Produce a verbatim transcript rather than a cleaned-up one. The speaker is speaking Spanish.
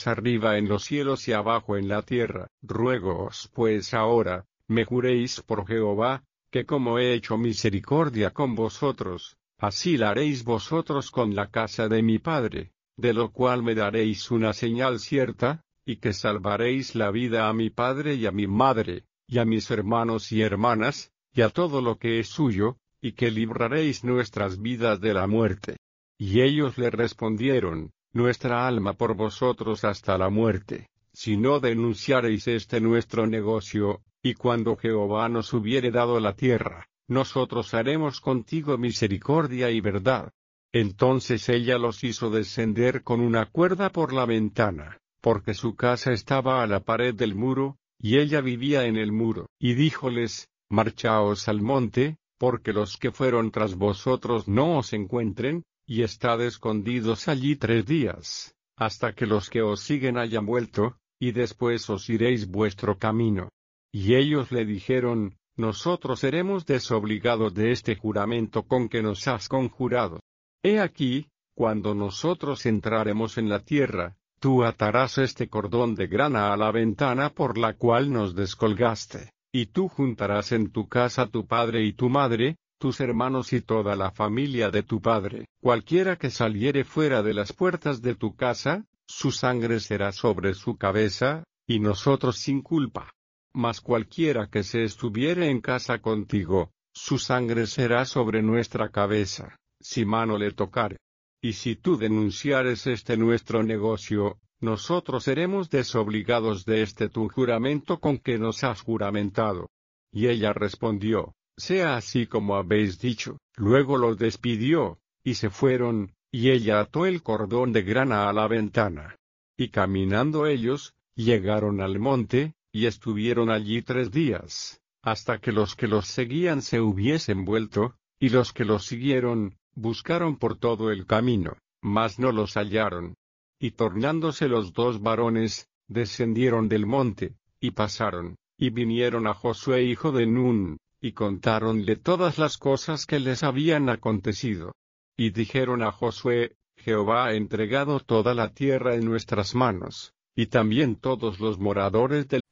arriba en los cielos y abajo en la tierra. Ruégoos pues ahora, me juréis por Jehová, que como he hecho misericordia con vosotros, así la haréis vosotros con la casa de mi padre, de lo cual me daréis una señal cierta, y que salvaréis la vida a mi padre y a mi madre, y a mis hermanos y hermanas, y a todo lo que es suyo, y que libraréis nuestras vidas de la muerte. Y ellos le respondieron, nuestra alma por vosotros hasta la muerte, si no denunciareis este nuestro negocio, y cuando Jehová nos hubiere dado la tierra, nosotros haremos contigo misericordia y verdad. Entonces ella los hizo descender con una cuerda por la ventana, porque su casa estaba a la pared del muro, y ella vivía en el muro. Y díjoles, marchaos al monte, porque los que fueron tras vosotros no os encuentren, y estad escondidos allí tres días, hasta que los que os siguen hayan vuelto, y después os iréis vuestro camino. Y ellos le dijeron, nosotros seremos desobligados de este juramento con que nos has conjurado. He aquí, cuando nosotros entraremos en la tierra, tú atarás este cordón de grana a la ventana por la cual nos descolgaste, y tú juntarás en tu casa tu padre y tu madre, tus hermanos y toda la familia de tu padre. Cualquiera que saliere fuera de las puertas de tu casa, su sangre será sobre su cabeza, y nosotros sin culpa. Mas cualquiera que se estuviere en casa contigo, su sangre será sobre nuestra cabeza, si mano le tocare. Y si tú denunciares este nuestro negocio, nosotros seremos desobligados de este tu juramento con que nos has juramentado. Y ella respondió, sea así como habéis dicho. Luego los despidió, y se fueron, y ella ató el cordón de grana a la ventana. Y caminando ellos, llegaron al monte, y estuvieron allí tres días, hasta que los que los seguían se hubiesen vuelto, y los que los siguieron, buscaron por todo el camino, mas no los hallaron. Y tornándose los dos varones, descendieron del monte, y pasaron, y vinieron a Josué hijo de Nun, y contáronle todas las cosas que les habían acontecido. Y dijeron a Josué, Jehová ha entregado toda la tierra en nuestras manos, y también todos los moradores del